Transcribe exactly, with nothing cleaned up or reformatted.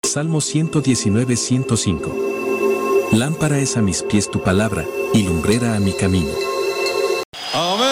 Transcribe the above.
Salmo ciento diecinueve, ciento cinco. Lámpara es a mis pies tu palabra, y lumbrera a mi camino. Amén.